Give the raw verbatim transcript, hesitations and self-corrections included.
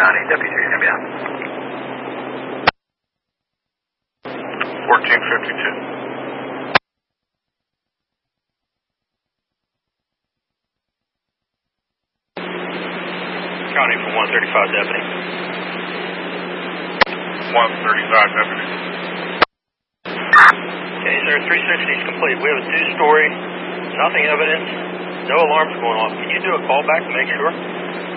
County, Deputy three is going to be out. fourteen fifty-two. County for one thirty-five Deputy. one thirty-five Deputy. Okay, sir, three sixty is complete. We have a two-story, nothing evidence, no alarms going off. Can you do a call back to make sure?